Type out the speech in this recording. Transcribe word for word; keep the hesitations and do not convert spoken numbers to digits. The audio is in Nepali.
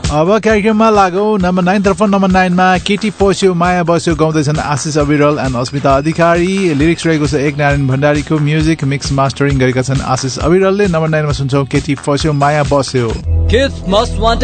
अब कार्यक्रममा लागौ नम्बर नाइन तर्फ नम्बर नाइनमा केटी पस्यो माया बस्यो गाउँदैछन् आशिष अविरल एन्ड अस्मिता अधिकारी लिरिक्स रहेको छ एक नारायण भण्डारीको म्युजिक मिक्स मास्टरिङ गरेका छन् आशिष अविरलले नम्बर नाइनमा सुन्छौं केटी पस्यो माया बस्यो